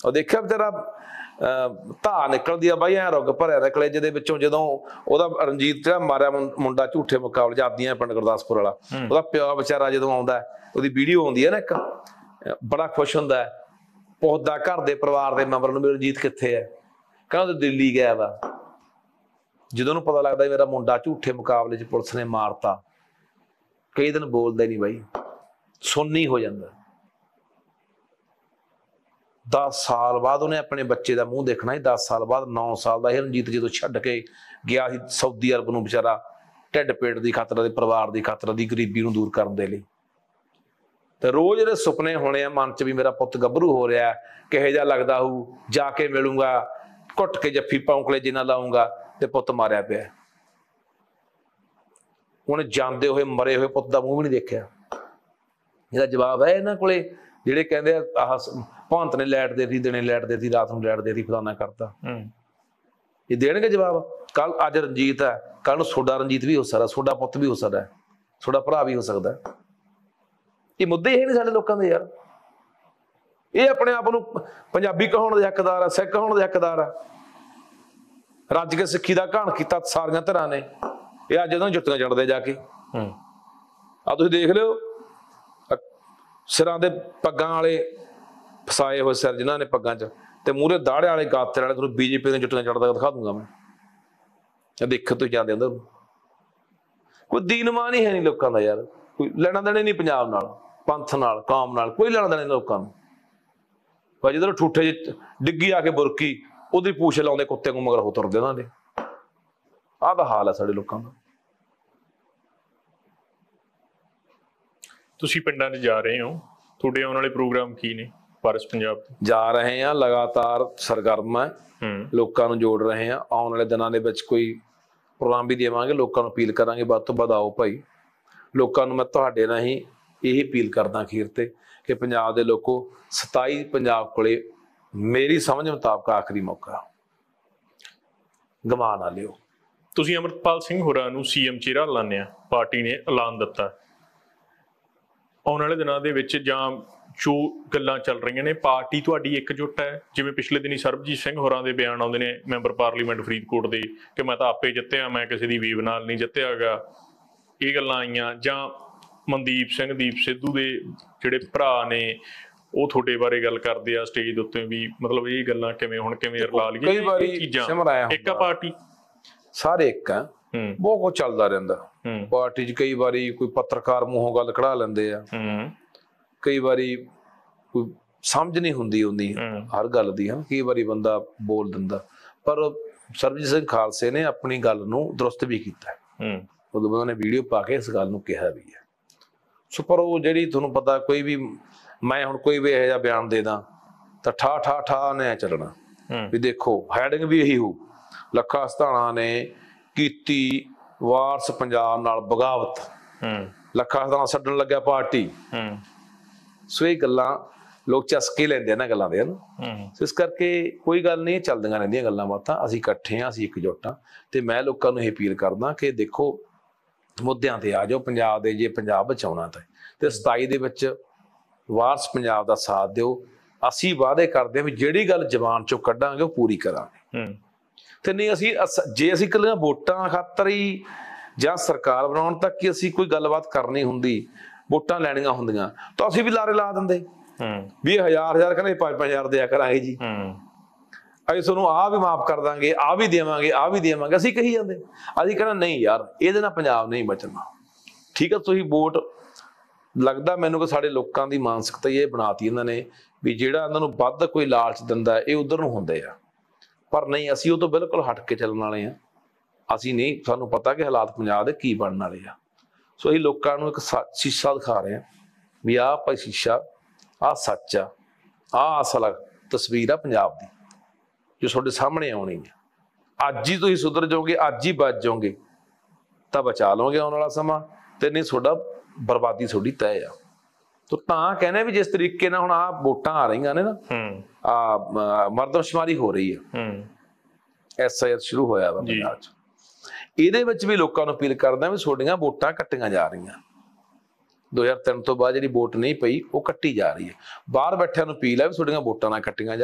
ਉਹ ਦੇਖਿਆ ਵਿਚਾਰਾ ਧਾਹ ਨਿਕਲਦੀ ਆ ਬਾਈ, ਐ ਰੁੱਗ ਭਰਿਆ ਦਾ ਕਲੇਜੇ ਦੇ ਵਿੱਚੋਂ। ਜਦੋਂ ਉਹਦਾ ਰਣਜੀਤ ਜਿਹੜਾ ਮਾਰਿਆ ਮੁੰਡਾ ਝੂਠੇ ਮੁਕਾਬਲੇ ਚ ਆਪਦੀਆਂ ਪਿੰਡ ਗੁਰਦਾਸਪੁਰ ਵਾਲਾ, ਉਹਦਾ ਪਿਓ ਵਿਚਾਰਾ ਜਦੋਂ ਆਉਂਦਾ, ਉਹਦੀ ਵੀਡੀਓ ਆਉਂਦੀ ਹੈ ਨਾ ਇੱਕ, ਬੜਾ ਖੁਸ਼ ਹੁੰਦਾ, ਪੁੱਛਦਾ ਘਰ ਦੇ ਪਰਿਵਾਰ ਦੇ ਮੈਂਬਰ ਨੂੰ ਵੀ ਰਣਜੀਤ ਕਿੱਥੇ ਹੈ, ਕਹਿੰਦਾ ਦਿੱਲੀ ਗਿਆ ਵਾ। ਜਦੋਂ ਉਹਨੂੰ ਪਤਾ ਲੱਗਦਾ ਮੇਰਾ ਮੁੰਡਾ ਝੂਠੇ ਮੁਕਾਬਲੇ ਚ ਪੁਲਿਸ ਨੇ ਮਾਰਤਾ, ਕਈ ਦਿਨ ਬੋਲਦਾ ਹੀ ਨਹੀਂ ਬਾਈ, ਸੁੰਨੀ ਹੋ ਜਾਂਦਾ। 10 ਸਾਲ ਬਾਅਦ ਉਹਨੇ ਆਪਣੇ ਬੱਚੇ ਦਾ ਮੂੰਹ ਦੇਖਣਾ ਸੀ। 10 ਸਾਲ ਬਾਅਦ 9 ਸਾਲ ਦਾ ਇਹ ਰਣਜੀਤ ਜਦੋਂ ਛੱਡ ਕੇ ਗਿਆ ਸੀ ਸਾਊਦੀ ਅਰਬ ਨੂੰ, ਵਿਚਾਰਾ ਢਿੱਡ ਪੇਟ ਦੀ ਖਾਤਰ, ਦੇ ਪਰਿਵਾਰ ਦੀ ਖਾਤਰ, ਦੀ ਗਰੀਬੀ ਨੂੰ ਦੂਰ ਕਰਨ ਦੇ ਲਈ। ਤੇ ਰੋਜ਼ ਜਿਹੜੇ ਸੁਪਨੇ ਹੋਣੇ ਆ ਮਨ ਚ ਵੀ ਮੇਰਾ ਪੁੱਤ ਗੱਭਰੂ ਹੋ ਰਿਹਾ, ਕਿਹੋ ਜਿਹਾ ਲੱਗਦਾ ਹੋਊ, ਜਾ ਕੇ ਮਿਲੂੰਗਾ, ਘੁੱਟ ਕੇ ਜੱਫੀ ਪੌਂਕਲੇ ਜਿੰਨਾ ਲਾਊਂਗਾ, ਤੇ ਪੁੱਤ ਮਾਰਿਆ ਪਿਆ। ਉਹਨੇ ਜਾਂਦੇ ਹੋਏ ਮਰੇ ਹੋਏ ਪੁੱਤ ਦਾ ਮੂੰਹ ਵੀ ਨਹੀਂ ਦੇਖਿਆ। ਇਹਦਾ ਜਵਾਬ ਹੈ ਇਹਨਾਂ ਕੋਲੇ, ਜਿਹੜੇ ਕਹਿੰਦੇ ਆ ਆਹ ਭੰਤ ਨੇ ਲਾਈਟ ਦੇ ਦਿੱਤੀ, ਦਿਨੇ ਲਾਈਟ ਦੇ ਦਿੱਤੀ, ਰਾਤ ਨੂੰ ਲਾਈਟ ਦੇ ਦਿੱਤੀ, ਫਲਾਨਾ ਕਰਤਾ। ਇਹ ਦੇਣਗੇ ਜਵਾਬ। ਕੱਲ ਅੱਜ ਰਣਜੀਤ ਹੈ, ਕੱਲ ਨੂੰ ਤੁਹਾਡਾ ਰਣਜੀਤ ਵੀ ਹੋ ਸਕਦਾ, ਤੁਹਾਡਾ ਪੁੱਤ ਵੀ ਹੋ ਸਕਦਾ, ਤੁਹਾਡਾ ਭਰਾ ਵੀ ਹੋ ਸਕਦਾ। ਇਹ ਮੁੱਦੇ ਇਹ ਨਹੀਂ ਸਾਡੇ ਲੋਕਾਂ ਦੇ ਯਾਰ। ਇਹ ਆਪਣੇ ਆਪ ਨੂੰ ਪੰਜਾਬੀ ਕਹਾਉਣ ਦੇ ਹੱਕਦਾਰ ਆ, ਸਿੱਖ ਕਹਾਉਣ ਦੇ ਹੱਕਦਾਰ ਆ। ਰੱਜ ਕੇ ਸਿੱਖੀ ਦਾ ਘਾਣ ਕੀਤਾ ਸਾਰੀਆਂ ਧਿਰਾਂ ਨੇ। ਇਹ ਅੱਜ ਜਦੋਂ ਜੁੱਤੀਆਂ ਚੜਦੇ ਜਾ ਕੇ, ਆ ਤੁਸੀਂ ਦੇਖ ਲਿਓ ਸਿਰਾਂ ਦੇ ਪੱਗਾਂ ਵਾਲੇ ਫਸਾਏ ਹੋਏ ਸਿਰ ਜਿਨ੍ਹਾਂ ਨੇ ਪੱਗਾਂ 'ਚ, ਤੇ ਮੂਹਰੇ ਦਾੜੇ ਵਾਲੇ ਗਾਤਰੇ ਵਾਲੇ, ਤੁਹਾਨੂੰ ਬੀਜੇਪੀ ਦੀਆਂ ਜੁੱਤੀਆਂ ਚੜਦਾ ਦਿਖਾ ਦੂੰਗਾ ਮੈਂ। ਦੇਖੋ ਤੁਸੀਂ ਜਾਂਦੇ ਅੰਦਰ, ਕੋਈ ਦੀਨਮਾਨ ਹੀ ਹੈ ਨਹੀਂ ਲੋਕਾਂ ਦਾ ਯਾਰ। ਕੋਈ ਲੈਣਾ ਦੇਣਾ ਨਹੀਂ ਪੰਜਾਬ ਨਾਲ, ਪੰਥ ਨਾਲ, ਕੌਮ ਨਾਲ, ਕੋਈ ਲੈਣਾ ਦੇਣਾ ਨਹੀਂ ਲੋਕਾਂ ਨੂੰ। ਪਰ ਜਦੋਂ ਠੂਠੇ ਜਿਹੇ ਡਿੱਗੀ ਆ ਕੇ ਬੁਰਕੀ, ਉਹਦੀ ਪੂਛ ਲਾਉਂਦੇ ਕੁੱਤੇ ਨੂੰ ਮਗਰ ਹੋ ਤੁਰਦੇ ਉਹਨਾਂ ਦੇ। ਆਹ ਦਾ ਹਾਲ ਹੈ ਸਾਡੇ ਲੋਕਾਂ ਦਾ। ਤੁਸੀਂ ਪਿੰਡਾਂ 'ਚ ਜਾ ਰਹੇ ਹੋ, ਤੁਹਾਡੇ ਆਉਣ ਵਾਲੇ ਪ੍ਰੋਗਰਾਮ ਕੀ ਨੇ ਵਾਰਿਸ ਪੰਜਾਬ ਦੇ? ਜਾ ਰਹੇ ਹਾਂ, ਲਗਾਤਾਰ ਸਰਗਰਮ ਹੈ, ਲੋਕਾਂ ਨੂੰ ਜੋੜ ਰਹੇ ਹਾਂ। ਆਉਣ ਵਾਲੇ ਦਿਨਾਂ ਦੇ ਵਿੱਚ ਕੋਈ ਪ੍ਰੋਗਰਾਮ ਵੀ ਦੇਵਾਂਗੇ, ਲੋਕਾਂ ਨੂੰ ਅਪੀਲ ਕਰਾਂਗੇ ਵੱਧ ਤੋਂ ਵੱਧ ਆਓ ਭਾਈ। ਲੋਕਾਂ ਨੂੰ ਮੈਂ ਤੁਹਾਡੇ ਰਾਹੀਂ ਇਹ ਅਪੀਲ ਕਰਦਾ ਅਖੀਰ ਤੇ ਕਿ ਪੰਜਾਬ ਦੇ ਲੋਕੋ, 27 ਪੰਜਾਬ ਕੋਲੇ ਮੇਰੀ ਸਮਝ ਮੁਤਾਬਕ ਆਖਰੀ ਮੌਕਾ, ਗਵਾ ਨਾ ਲਿਓ। ਤੁਸੀਂ ਅੰਮ੍ਰਿਤਪਾਲ ਸਿੰਘ ਹੋਰਾਂ ਨੂੰ CM ਚਿਹਰਾ ਲਾਉਂਦੇ ਆ, ਪਾਰਟੀ ਨੇ ਐਲਾਨ ਦਿੱਤਾ। ਆਉਣ ਵਾਲੇ ਦਿਨਾਂ ਦੇ ਵਿੱਚ ਜਾਂ ਜੋ ਗੱਲਾਂ ਚੱਲ ਰਹੀਆਂ ਨੇ, ਪਾਰਟੀ ਤੁਹਾਡੀ ਇਕਜੁੱਟ ਹੈ? ਜਿਵੇਂ ਪਿਛਲੇ ਦਿਨੀ ਸਰਬਜੀਤ ਸਿੰਘ ਹੋਰਾਂ ਦੇ ਬਿਆਨ ਆਉਂਦੇ ਨੇ, ਮੈਂਬਰ ਪਾਰਲੀਮੈਂਟ ਫਰੀਦਕੋਟ ਦੇ, ਕਿ ਮੈਂ ਤਾਂ ਆਪੇ ਜਿੱਤਿਆ, ਮੈਂ ਕਿਸੇ ਦੀ ਵੀਵ ਨਾਲ ਨਹੀਂ ਜਿੱਤਿਆ ਗਾ, ਇਹ ਗੱਲਾਂ ਆਈਆਂ। ਜਾਂ ਮਨਦੀਪ ਸਿੰਘ, ਦੀਪ ਸਿੱਧੂ ਦੇ ਜਿਹੜੇ ਭਰਾ ਨੇ, ਉਹ ਤੁਹਾਡੇ ਬਾਰੇ ਗੱਲ ਕਰਦੇ ਆ ਸਟੇਜ ਦੇ ਉੱਤੇ ਵੀ, ਮਤਲਬ ਇਹ ਗੱਲਾਂ ਕਿਵੇਂ ਹੁਣ ਕਿਵੇਂ ਰਲਾ ਲਈਏ? ਕਈ ਵਾਰੀ ਇੱਕ ਆ ਪਾਰਟੀ, ਸਾਰੇ ਇੱਕ ਆ, ਬਹੁਤ ਕੁਝ ਚੱਲਦਾ ਰਹਿੰਦਾ ਪਾਰਟੀ 'ਚ। ਕਈ ਵਾਰੀ ਕੋਈ ਪੱਤਰਕਾਰ ਮੂੰਹੋਂ ਗੱਲ ਕਢਾ ਲੈਂਦੇ ਆ, ਕਈ ਵਾਰੀ ਕੋਈ ਸਮਝ ਨਹੀਂ ਹੁੰਦੀ ਹਰ ਗੱਲ ਦੀ, ਹਾਂ ਕਈ ਵਾਰੀ ਬੰਦਾ ਬੋਲ ਦਿੰਦਾ। ਪਰ ਸਰਬਜੀਤ ਸਿੰਘ ਖਾਲਸੇ ਨੇ ਆਪਣੀ ਗੱਲ ਨੂੰ ਦਰੁਸਤ ਵੀ ਕੀਤਾ, ਉਦੋਂ ਉਹਨਾਂ ਨੇ ਵੀਡੀਓ ਪਾ ਕੇ ਇਸ ਗੱਲ ਨੂੰ ਕਿਹਾ ਵੀ ਹੈ। ਸੋ ਪਰ ਉਹ ਜਿਹੜੀ ਤੁਹਾਨੂੰ ਪਤਾ, ਕੋਈ ਵੀ ਮੈਂ ਹੁਣ ਕੋਈ ਵੀ ਇਹੋ ਜਿਹਾ ਬਿਆਨ ਦੇ ਦਾਂ ਤਾਂ ਠਾ ਠਾ ਠਾ ਨੇ ਚੱਲਣਾ ਵੀ। ਦੇਖੋ ਹੈਡਿੰਗ ਵੀ ਇਹੀ ਹੋਊ, ਲੱਖਾ ਅਸਧਾਣਾ ਨੇ ਕੀਤੀ ਵਾਰਸ ਪੰਜਾਬ ਨਾਲ ਬਗਾਵਤ, ਲੱਖਾ ਅਸਧਾਣਾ ਛੱਡਣ ਲੱਗਿਆ ਪਾਰਟੀ। ਸੋ ਇਹ ਗੱਲਾਂ ਲੋਕ ਚਸਕੇ ਲੈਂਦੇ ਆ ਨਾ ਗੱਲਾਂ ਦੇ, ਸੋ ਇਸ ਕਰਕੇ ਕੋਈ ਗੱਲ ਨਹੀਂ, ਚੱਲਦੀਆਂ ਰਹਿੰਦੀਆਂ ਗੱਲਾਂ ਬਾਤਾਂ। ਅਸੀਂ ਇਕੱਠੇ ਹਾਂ, ਅਸੀਂ ਇਕਜੁੱਟ ਹਾਂ। ਤੇ ਮੈਂ ਲੋਕਾਂ ਨੂੰ ਇਹ ਅਪੀਲ ਕਰਦਾ ਕਿ ਦੇਖੋ ਮੁੱਦਿਆਂ ਤੇ ਆ ਜਾਓ ਪੰਜਾਬ ਦੇ, ਜੇ ਪੰਜਾਬ ਬਚਾਉਣਾ ਤਾਂ। ਤੇ 27 ਦੇ ਵਿੱਚ ਵਾਰਸ ਪੰਜਾਬ ਦਾ ਸਾਥ ਦਿਓ। ਅਸੀਂ ਵਾਅਦੇ ਕਰਦੇ ਹਾਂ ਵੀ ਜਿਹੜੀ ਗੱਲ ਜ਼ਬਾਨ ਚੋਂ ਕੱਢਾਂਗੇ ਉਹ ਪੂਰੀ ਕਰਾਂਗੇ। ਤੇ ਨਹੀਂ ਅਸੀਂ ਜੇ ਅਸੀਂ ਇਕੱਲੀਆਂ ਵੋਟਾਂ ਖਾਤਰ ਹੀ ਜਾਂ ਸਰਕਾਰ ਬਣਾਉਣ ਤੱਕ ਹੀ ਅਸੀਂ ਕੋਈ ਗੱਲਬਾਤ ਕਰਨੀ ਹੁੰਦੀ, ਵੋਟਾਂ ਲੈਣੀਆਂ ਹੁੰਦੀਆਂ, ਤਾਂ ਅਸੀਂ ਵੀ ਲਾਰੇ ਲਾ ਦਿੰਦੇ ਵੀ 1000 ਕਹਿੰਦੇ 5-5000 ਦਿਆ ਕਰਾਂਗੇ ਜੀ, ਅਸੀਂ ਤੁਹਾਨੂੰ ਆਹ ਵੀ ਮਾਫ ਕਰ ਦਾਂਗੇ, ਆਹ ਵੀ ਦੇਵਾਂਗੇ, ਆਹ ਵੀ ਦੇਵਾਂਗੇ। ਅਸੀਂ ਕਹੀ ਜਾਂਦੇ, ਅਸੀਂ ਕਹਿੰਦਾ ਨਹੀਂ ਯਾਰ, ਇਹਦੇ ਨਾਲ ਪੰਜਾਬ ਨਹੀਂ ਬਚਣਾ। ਠੀਕ ਹੈ, ਤੁਸੀਂ ਵੋਟ, ਲੱਗਦਾ ਮੈਨੂੰ ਕਿ ਸਾਡੇ ਲੋਕਾਂ ਦੀ ਮਾਨਸਿਕਤਾ ਇਹ ਬਣਾਤੀ ਇਹਨਾਂ ਨੇ ਵੀ ਜਿਹੜਾ ਇਹਨਾਂ ਨੂੰ ਵੱਧ ਕੋਈ ਲਾਲਚ ਦਿੰਦਾ ਇਹ ਉਧਰ ਨੂੰ ਹੁੰਦੇ ਆ। ਪਰ ਨਹੀਂ, ਅਸੀਂ ਉਹ ਤੋਂ ਬਿਲਕੁਲ ਹਟ ਕੇ ਚੱਲਣ ਵਾਲੇ ਆ। ਅਸੀਂ ਨਹੀਂ, ਸਾਨੂੰ ਪਤਾ ਕਿ ਹਾਲਾਤ ਪੰਜਾਬ ਦੇ ਕੀ ਬਣਨ ਵਾਲੇ ਆ। ਸੋ ਅਸੀਂ ਲੋਕਾਂ ਨੂੰ ਇੱਕ ਸ਼ੀਸ਼ਾ ਦਿਖਾ ਰਹੇ ਹਾਂ ਵੀ ਆਹ ਭਾਈ ਸ਼ੀਸ਼ਾ, ਆਹ ਸੱਚ ਆ, ਆਹ ਅਸਲ ਤਸਵੀਰ ਆ ਪੰਜਾਬ ਦੀ, ਜੋ ਤੁਹਾਡੇ ਸਾਹਮਣੇ ਆਉਣੀ ਹੈ। ਅੱਜ ਹੀ ਤੁਸੀਂ ਸੁਧਰ ਜਾਓਗੇ, ਅੱਜ ਹੀ ਬਚ ਜਾਓਗੇ ਤਾਂ ਬਚਾ ਲਓਗੇ ਆਉਣ ਵਾਲਾ ਸਮਾਂ, ਤੇ ਨਹੀਂ ਤੁਹਾਡਾ ਬਰਬਾਦੀ ਤੁਹਾਡੀ ਤੈਅ ਆ। ਤਾਂ ਕਹਿੰਦੇ ਵੀ ਜਿਸ ਤਰੀਕੇ ਨਾਲ ਹੁਣ ਆਹ ਵੋਟਾਂ ਆ ਰਹੀਆਂ ਨੇ ਨਾ, ਆਹ ਮਰਦਮਸ਼ੁਮਾਰੀ ਹੋ ਰਹੀ ਹੈ, SIR ਸ਼ੁਰੂ ਹੋਇਆ ਵਾ ਪੰਜਾਬ 'ਚ, ਇਹਦੇ ਵਿੱਚ ਵੀ ਲੋਕਾਂ ਨੂੰ ਅਪੀਲ ਕਰਦਾ ਵੀ ਤੁਹਾਡੀਆਂ ਵੋਟਾਂ ਕੱਟੀਆਂ ਜਾ ਰਹੀਆਂ। 2003 ਤੋਂ ਬਾਅਦ ਜਿਹੜੀ ਵੋਟ ਨਹੀਂ ਪਈ ਉਹ ਕੱਟੀ ਜਾ ਰਹੀ ਹੈ। ਬਾਹਰ ਬੈਠਿਆਂ ਨੂੰ ਅਪੀਲ ਹੈ ਵੀ ਤੁਹਾਡੀਆਂ ਵੋਟਾਂ ਨਾ ਕੱਟੀਆਂ ਜਾ।